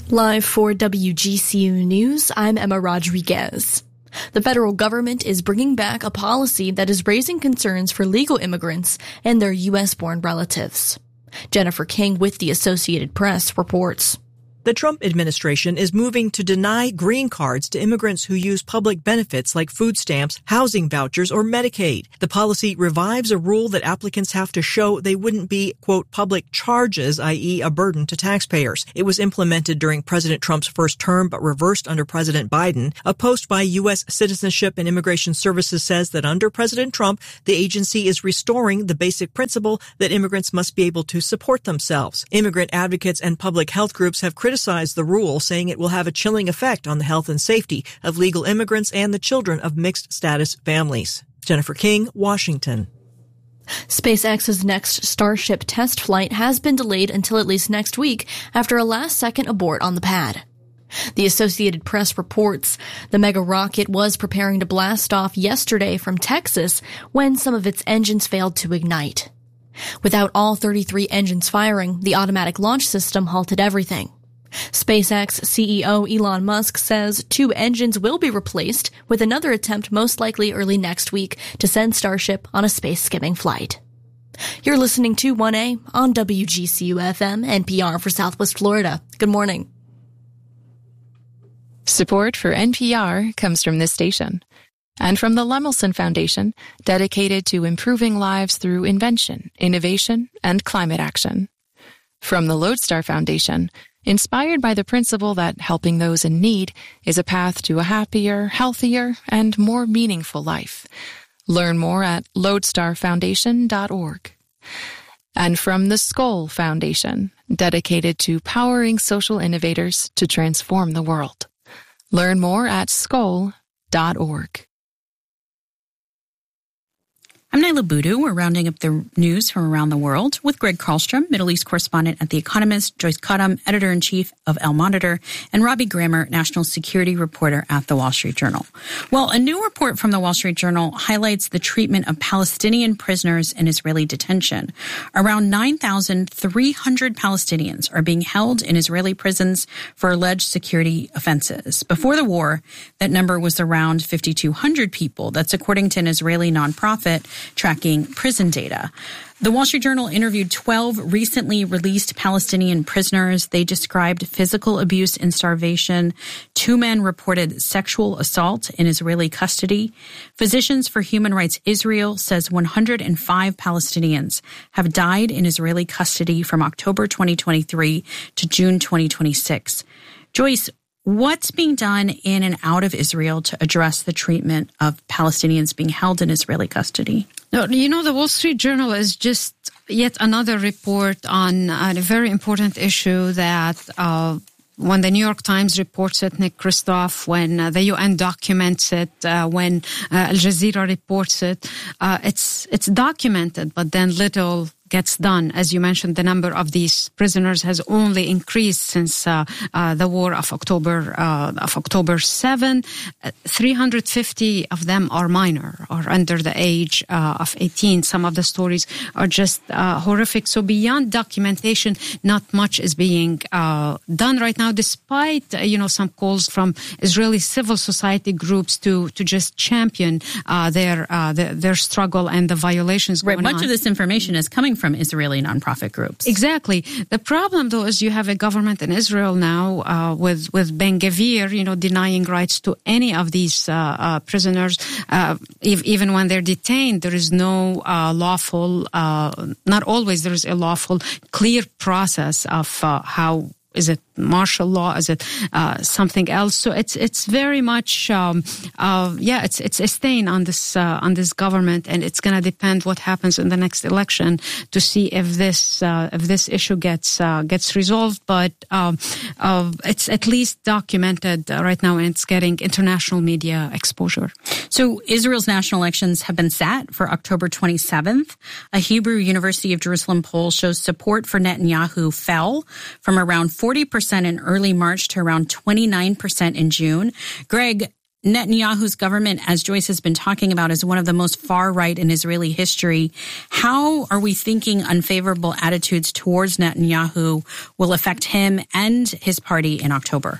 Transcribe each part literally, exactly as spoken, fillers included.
Live for W G C U News, I'm Emma Rodriguez. The federal government is bringing back a policy that is raising concerns for legal immigrants and their U S-born relatives. Jennifer King with the Associated Press reports. The Trump administration is moving to deny green cards to immigrants who use public benefits like food stamps, housing vouchers, or Medicaid. The policy revives a rule that applicants have to show they wouldn't be, quote, public charges, that is a burden to taxpayers. It was implemented during President Trump's first term, but reversed under President Biden. A post by U S Citizenship and Immigration Services says that under President Trump, the agency is restoring the basic principle that immigrants must be able to support themselves. Immigrant advocates and public health groups have criticized criticized the rule, saying it will have a chilling effect on the health and safety of legal immigrants and the children of mixed-status families. Jennifer King, Washington. SpaceX's next Starship test flight has been delayed until at least next week after a last-second abort on the pad. The Associated Press reports the mega rocket was preparing to blast off yesterday from Texas when some of its engines failed to ignite. Without all thirty-three engines firing, the automatic launch system halted everything. SpaceX C E O Elon Musk says two engines will be replaced, with another attempt most likely early next week to send Starship on a space-skimming flight. You're listening to one A on W G C U F M, N P R for Southwest Florida. Good morning. Support for N P R comes from this station and from the Lemelson Foundation, dedicated to improving lives through invention, innovation, and climate action. From the Lodestar Foundation, inspired by the principle that helping those in need is a path to a happier, healthier, and more meaningful life. Learn more at lodestar foundation dot org. And from the Skoll Foundation, dedicated to powering social innovators to transform the world. Learn more at skoll dot org. I'm Naila Boodoo. We're rounding up the news from around the world with Greg Karlstrom, Middle East correspondent at The Economist, Joyce Cottom, editor-in-chief of El Monitor, and Robbie Grammer, national security reporter at The Wall Street Journal. Well, a new report from The Wall Street Journal highlights the treatment of Palestinian prisoners in Israeli detention. Around nine thousand three hundred Palestinians are being held in Israeli prisons for alleged security offenses. Before the war, that number was around five thousand two hundred people. That's according to an Israeli nonprofit tracking prison data. The Wall Street Journal interviewed twelve recently released Palestinian prisoners. They described physical abuse and starvation. Two men reported sexual assault in Israeli custody. Physicians for Human Rights Israel says one hundred five Palestinians have died in Israeli custody from October twenty twenty-three to June twenty twenty-six. Joyce, what's being done in and out of Israel to address the treatment of Palestinians being held in Israeli custody? No, you know, the Wall Street Journal is just yet another report on a very important issue that uh, when the New York Times reports it, Nick Kristof, when uh, the U N documents it, uh, when uh, Al Jazeera reports it, uh, it's it's documented, but then little gets done. As you mentioned, the number of these prisoners has only increased since uh, uh, the war of October uh, of October seventh. Uh, three hundred fifty of them are minor or under the age uh, of eighteen. Some of the stories are just uh, horrific. So beyond documentation, not much is being uh, done right now, despite uh, you know some calls from Israeli civil society groups to to just champion uh, their, uh, their their struggle and the violations right, going much on. of this information is coming from Israeli nonprofit groups. Exactly. The problem, though, is you have a government in Israel now uh, with with Ben Gvir, you know, denying rights to any of these uh, uh, prisoners. Uh, if, even when they're detained, there is no uh, lawful, uh, not always there is a lawful, clear process of uh, how. Is it martial law? Is it uh, something else? So it's it's very much um, uh, yeah. It's it's a stain on this uh, on this government, and it's going to depend what happens in the next election to see if this uh, if this issue gets uh, gets resolved. But um, uh, it's at least documented uh, right now, and it's getting international media exposure. So Israel's national elections have been set for October twenty-seventh. A Hebrew University of Jerusalem poll shows support for Netanyahu fell from around forty percent in early March to around twenty-nine percent in June. Greg, Netanyahu's government, as Joyce has been talking about, is one of the most far-right in Israeli history. How are we thinking unfavorable attitudes towards Netanyahu will affect him and his party in October?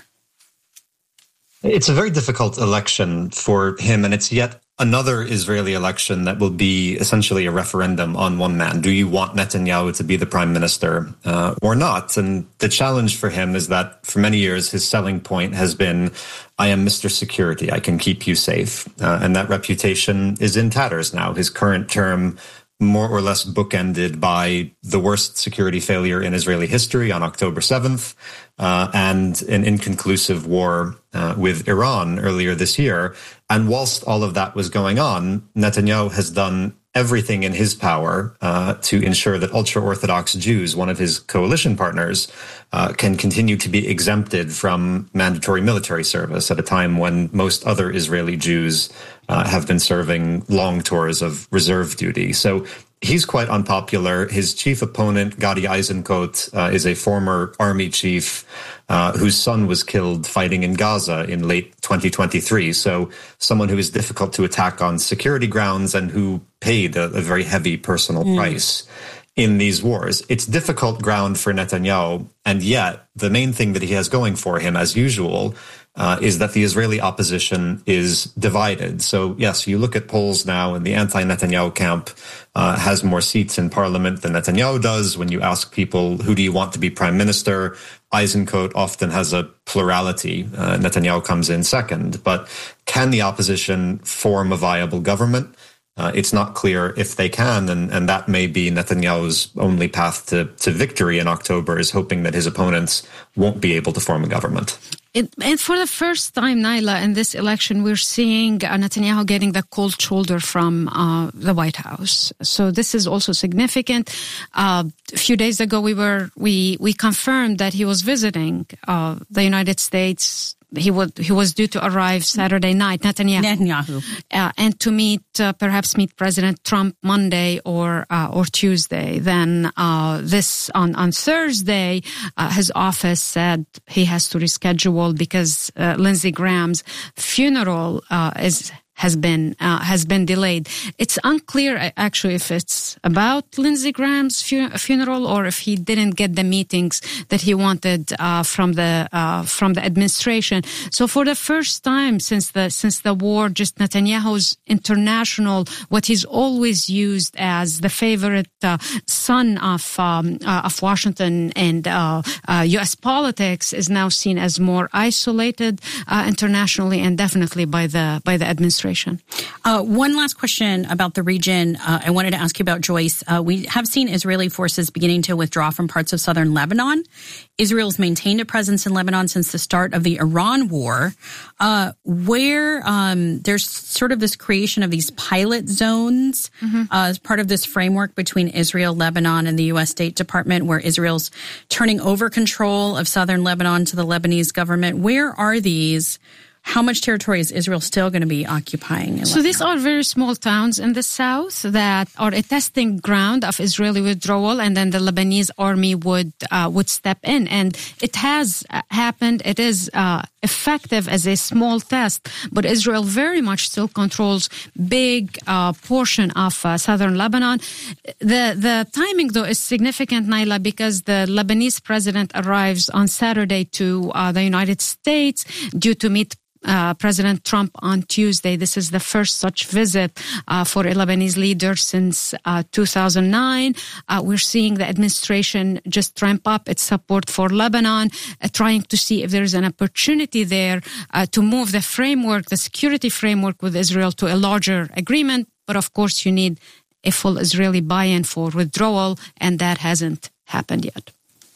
It's a very difficult election for him, and it's yet another Israeli election that will be essentially a referendum on one man. Do you want Netanyahu to be the prime minister uh, or not? And the challenge for him is that for many years, his selling point has been, I am Mister Security. I can keep you safe. Uh, and that reputation is in tatters now. His current term more or less bookended by the worst security failure in Israeli history on October seventh, uh, and an inconclusive war uh, with Iran earlier this year. And whilst all of that was going on, Netanyahu has done everything in his power uh, to ensure that ultra-Orthodox Jews, one of his coalition partners, uh, can continue to be exempted from mandatory military service at a time when most other Israeli Jews uh, have been serving long tours of reserve duty. So he's quite unpopular. His chief opponent, Gadi Eisenkot, uh, is a former army chief uh, whose son was killed fighting in Gaza in late twenty twenty-three. So someone who is difficult to attack on security grounds and who paid a, a very heavy personal mm. price in these wars. It's difficult ground for Netanyahu, and yet the main thing that he has going for him, as usual, Uh, is that the Israeli opposition is divided. So, yes, you look at polls now, and the anti-Netanyahu camp uh, has more seats in parliament than Netanyahu does. When you ask people, who do you want to be prime minister, Eisenkot often has a plurality. Uh, Netanyahu comes in second. But can the opposition form a viable government? Uh, it's not clear if they can, and, and that may be Netanyahu's only path to, to victory in October, is hoping that his opponents won't be able to form a government. It, and for the first time, Naila, in this election, we're seeing uh, Netanyahu getting the cold shoulder from uh, the White House. So this is also significant. Uh, a few days ago, we were we we confirmed that he was visiting uh, the United States. He would he was due to arrive Saturday night, Netanyahu, Netanyahu. Uh, and to meet uh, perhaps meet President Trump Monday or uh, or Tuesday. Then uh, this on on Thursday, uh, his office said he has to reschedule because uh, Lindsey Graham's funeral uh, is. has been uh, has been delayed. It's unclear actually if it's about Lindsey Graham's fu- funeral or if he didn't get the meetings that he wanted uh, from the uh, from the administration. So for the first time since the since the war, just Netanyahu's international, what he's always used as the favorite uh, son of um, uh, of Washington and uh, uh, U S politics, is now seen as more isolated uh, internationally and definitely by the by the administration. Uh, one last question about the region. Uh, I wanted to ask you about, Joyce. Uh, we have seen Israeli forces beginning to withdraw from parts of southern Lebanon. Israel's maintained a presence in Lebanon since the start of the Iran war, uh, where um, there's sort of this creation of these pilot zones mm-hmm. uh, as part of this framework between Israel, Lebanon, and the U S State Department, where Israel's turning over control of southern Lebanon to the Lebanese government. Where are these? How much territory is Israel still going to be occupying? So these are very small towns in the south that are a testing ground of Israeli withdrawal, and then the Lebanese army would uh, would step in. And it has happened. It is uh, effective as a small test, but Israel very much still controls big uh, portion of uh, southern Lebanon. The the timing, though, is significant, Naila, because the Lebanese president arrives on Saturday to uh, the United States due to meet Uh, President Trump on Tuesday. This is the first such visit uh, for a Lebanese leader since uh, two thousand nine. Uh, we're seeing the administration just ramp up its support for Lebanon, uh, trying to see if there is an opportunity there uh, to move the framework, the security framework with Israel to a larger agreement. But of course, you need a full Israeli buy-in for withdrawal, and that hasn't happened yet.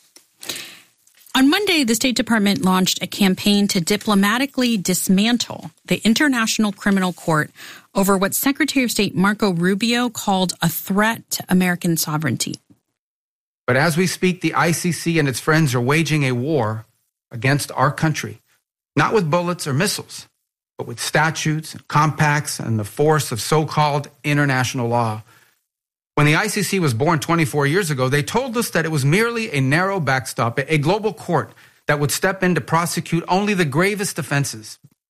On Monday, the State Department launched a campaign to diplomatically dismantle the International Criminal Court over what Secretary of State Marco Rubio called a threat to American sovereignty. But as we speak, the I C C and its friends are waging a war against our country, not with bullets or missiles, but with statutes and compacts and the force of so-called international law. When the I C C was born twenty-four years ago, they told us that it was merely a narrow backstop, a global court that would step in to prosecute only the gravest offenses,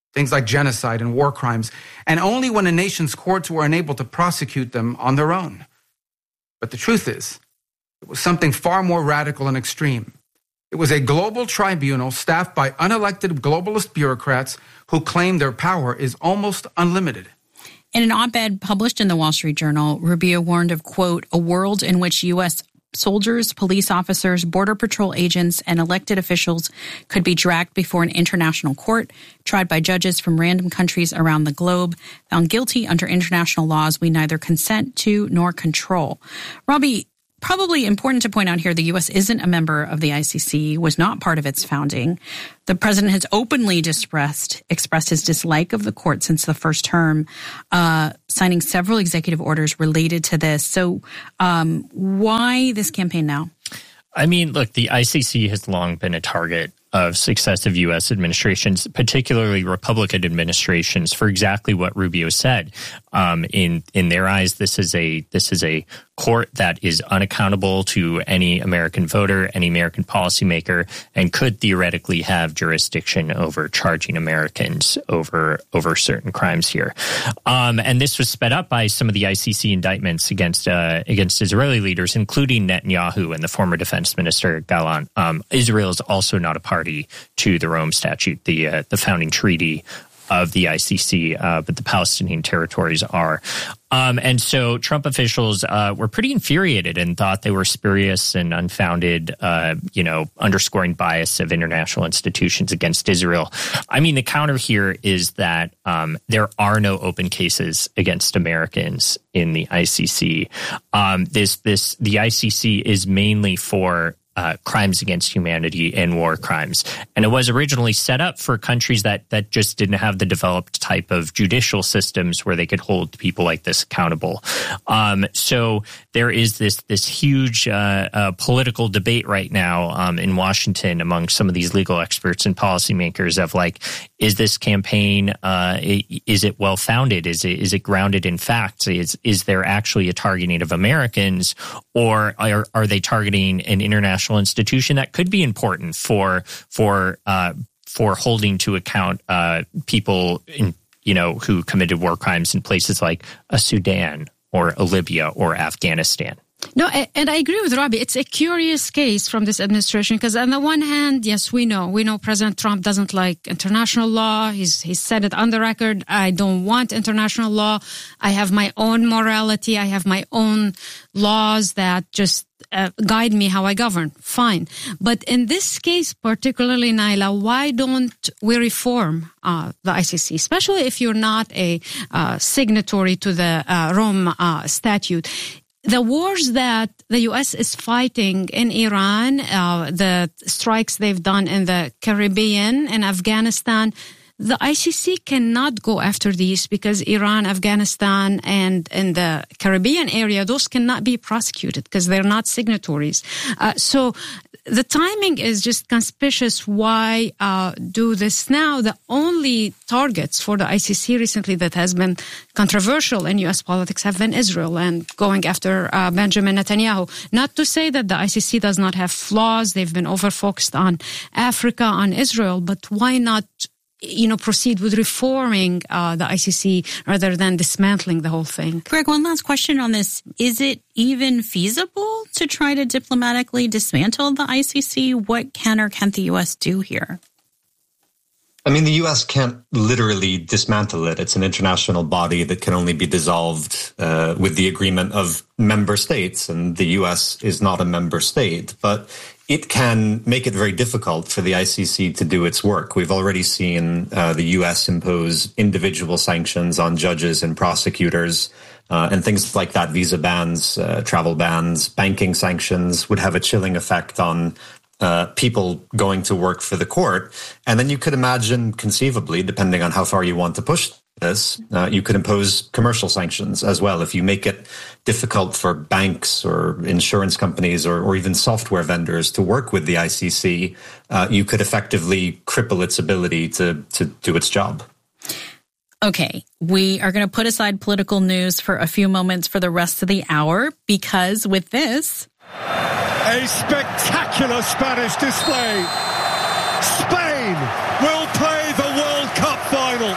things like genocide and war crimes, and only when a nation's courts were unable to prosecute them on their own. But the truth is, it was something far more radical and extreme. It was a global tribunal staffed by unelected globalist bureaucrats who claim their power is almost unlimited. In an op-ed published in the Wall Street Journal, Rubio warned of, quote, a world in which U S soldiers, police officers, border patrol agents, and elected officials could be dragged before an international court, tried by judges from random countries around the globe, found guilty under international laws we neither consent to nor control. Robbie, probably important to point out here, the U S isn't a member of the I C C, was not part of its founding. The president has openly expressed, expressed his dislike of the court since the first term, uh, signing several executive orders related to this. So um, why this campaign now? I mean, look, the I C C has long been a target of successive U S administrations, particularly Republican administrations, for exactly what Rubio said. Um, in in their eyes, this is a this is a court that is unaccountable to any American voter, any American policymaker, and could theoretically have jurisdiction over charging Americans over over certain crimes here. Um, and this was sped up by some of the I C C indictments against uh, against Israeli leaders, including Netanyahu and the former defense minister Gallant. Um, Israel is also not a party to the Rome Statute, the uh, the founding treaty of the I C C, uh, but the Palestinian territories are. Um, and so Trump officials uh, were pretty infuriated and thought they were spurious and unfounded, uh, you know, underscoring bias of international institutions against Israel. I mean, the counter here is that um, there are no open cases against Americans in the I C C. Um, this, this, the I C C is mainly for Uh, crimes against humanity and war crimes. And it was originally set up for countries that that just didn't have the developed type of judicial systems where they could hold people like this accountable. Um, so there is this this huge uh, uh, political debate right now um, in Washington among some of these legal experts and policymakers of like, is this campaign, uh, is it well-founded? Is it is it grounded in facts? Is is there actually a targeting of Americans, or are, are they targeting an international institution that could be important for for uh, for holding to account uh, people in, you know, who committed war crimes in places like a Sudan or a Libya or Afghanistan? No, and I agree with Robbie. It's a curious case from this administration because on the one hand, yes, we know. We know President Trump doesn't like international law. He's he's said it on the record. I don't want international law. I have my own morality. I have my own laws that just uh, guide me how I govern. Fine. But in this case, particularly, Naila, why don't we reform uh, the I C C, especially if you're not a uh, signatory to the uh, Rome uh, Statute? The wars that the U S is fighting in Iran, uh, the strikes they've done in the Caribbean and Afghanistan, the I C C cannot go after these because Iran, Afghanistan, and in the Caribbean area, those cannot be prosecuted because they're not signatories. Uh, so the timing is just conspicuous. Why uh, do this now? The only targets for the I C C recently that has been controversial in U S politics have been Israel and going after uh, Benjamin Netanyahu. Not to say that the I C C does not have flaws. They've been over-focused on Africa, on Israel, but why not, you know, proceed with reforming uh, the I C C rather than dismantling the whole thing? Greg, one last question on this. Is it even feasible to try to diplomatically dismantle the I C C? What can or can't the U S do here? I mean, the U S can't literally dismantle it. It's an international body that can only be dissolved uh, with the agreement of member states, and the U S is not a member state. But it can make it very difficult for the I C C to do its work. We've already seen uh, the U S impose individual sanctions on judges and prosecutors, uh, and things like that, visa bans, uh, travel bans, banking sanctions would have a chilling effect on uh, people going to work for the court. And then you could imagine, conceivably, depending on how far you want to push this, uh, you could impose commercial sanctions as well. If you make it difficult for banks or insurance companies or, or even software vendors to work with the I C C, uh, you could effectively cripple its ability to, to do its job. Okay, we are going to put aside political news for a few moments for the rest of the hour, because with this... A spectacular Spanish display. Spain will play the World Cup final.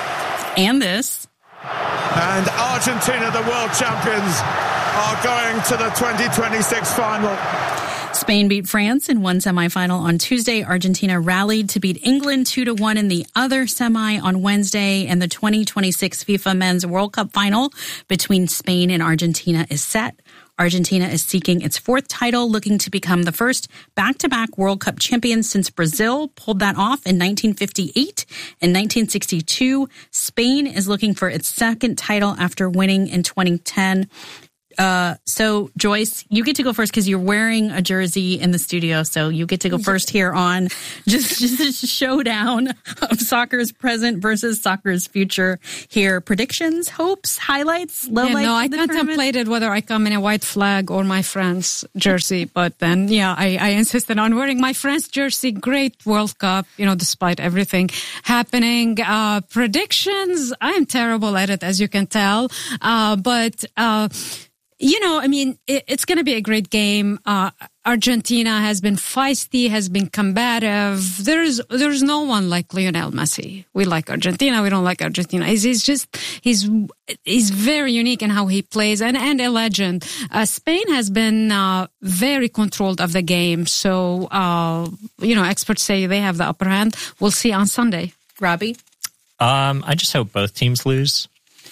And this. And Argentina, the world champions, are going to the twenty twenty-six final. Spain beat France in one semifinal on Tuesday. Argentina rallied to beat England two to one in the other semi on Wednesday. And the twenty twenty-six FIFA Men's World Cup final between Spain and Argentina is set. Argentina is seeking its fourth title, looking to become the first back-to-back World Cup champion since Brazil pulled that off in nineteen fifty-eight and nineteen sixty-two. Spain is looking for its second title after winning in twenty ten. Uh, so Joyce, you get to go first because you're wearing a jersey in the studio. So you get to go first here on just, just a showdown of soccer's present versus soccer's future here. Predictions, hopes, highlights, lowlights. Yeah, no, I tournament? contemplated whether I come in a white flag or my France jersey, but then, yeah, I, I insisted on wearing my France jersey. Great World Cup, you know, despite everything happening. Uh, predictions, I'm terrible at it, as you can tell. Uh, but, uh, You know, I mean, it, it's going to be a great game. Uh, Argentina has been feisty, has been combative. There's there's no one like Lionel Messi. We like Argentina. We don't like Argentina. He's, he's just, he's he's very unique in how he plays and, and a legend. Uh, Spain has been uh, very controlled of the game. So, uh, you know, experts say they have the upper hand. We'll see on Sunday. Robbie? Um, I just hope both teams lose.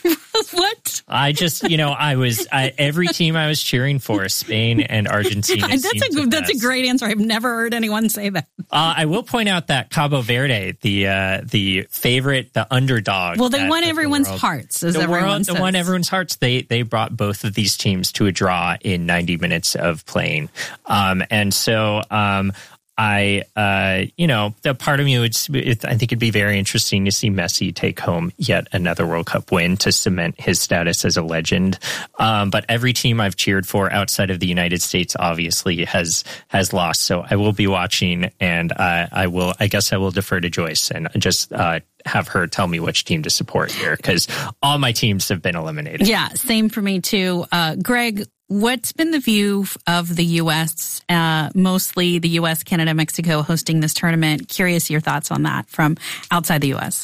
What? I just, you know, I was I, every team I was cheering for, Spain and Argentina. That's a that's a great answer. I've never heard anyone say that. Uh, I will point out that Cabo Verde, the uh, the favorite, the underdog. Well, they won the everyone's world, hearts, as the everyone world, says. They won everyone's hearts. They they brought both of these teams to a draw in ninety minutes of playing, um, and so. Um, I, uh, you know, the part of me would, it, I think it'd be very interesting to see Messi take home yet another World Cup win to cement his status as a legend. Um, but every team I've cheered for outside of the United States obviously has has lost. So I will be watching, and uh, I will. I guess I will defer to Joyce and just uh, have her tell me which team to support here, because all my teams have been eliminated. Yeah, same for me too. Uh, Greg, what's been the view of the U S, uh, mostly the U S, Canada, Mexico hosting this tournament? Curious your thoughts on that from outside the U S.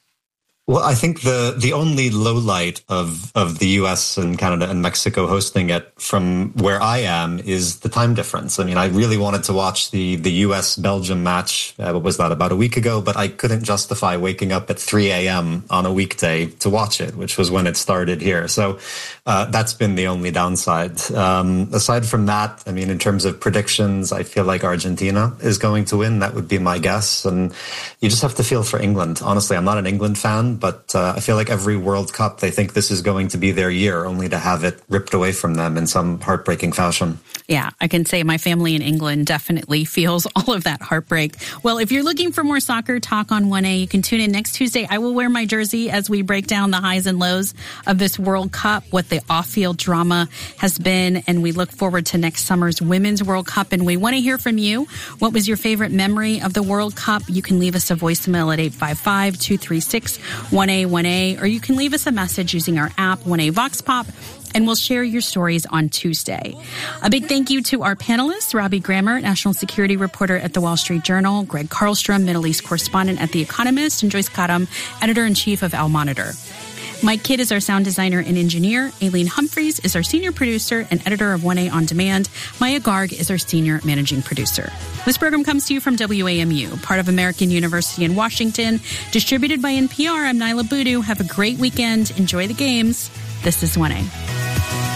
Well, I think the the only low light of, of the U S and Canada and Mexico hosting it from where I am is the time difference. I mean, I really wanted to watch the, the U S-Belgium match, uh, what was that, about a week ago, but I couldn't justify waking up at three a.m. on a weekday to watch it, which was when it started here. So uh, that's been the only downside. Um, aside from that, I mean, in terms of predictions, I feel like Argentina is going to win. That would be my guess. And you just have to feel for England. Honestly, I'm not an England fan, but uh, I feel like every World Cup, they think this is going to be their year, only to have it ripped away from them in some heartbreaking fashion. Yeah, I can say my family in England definitely feels all of that heartbreak. Well, if you're looking for more soccer talk on one A, you can tune in next Tuesday. I will wear my jersey as we break down the highs and lows of this World Cup, what the off-field drama has been, and we look forward to next summer's Women's World Cup. And we want to hear from you. What was your favorite memory of the World Cup? You can leave us a voicemail at eight five five, two three six, one A one A, or you can leave us a message using our app, one A Vox Pop, and we'll share your stories on Tuesday. A big thank you to our panelists, Robbie Grammer, national security reporter at The Wall Street Journal, Greg Carlstrom, Middle East correspondent at The Economist, and Joyce Kadam, editor-in-chief of Al Monitor. Mike Kidd is our sound designer and engineer. Aileen Humphreys is our senior producer and editor of one A On Demand. Maya Garg is our senior managing producer. This program comes to you from W A M U, part of American University in Washington, distributed by N P R. I'm Nyla Boodoo. Have a great weekend. Enjoy the games. This is one A.